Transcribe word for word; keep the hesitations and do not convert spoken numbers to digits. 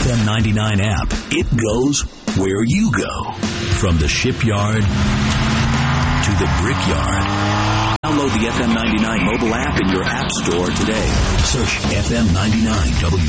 M ninety-nine app. It goes where you go. From the shipyard to the brickyard. Download the F M ninety-nine mobile app in your app store today. Search F M ninety-nine W